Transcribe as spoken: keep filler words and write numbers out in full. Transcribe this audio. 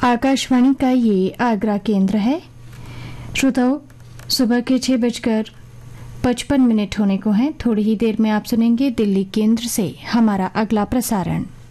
आकाशवाणी का ये आगरा केंद्र है। श्रोताओं, सुबह के छह बजकर पचपन मिनट होने को हैं। थोड़ी ही देर में आप सुनेंगे दिल्ली केंद्र से हमारा अगला प्रसारण।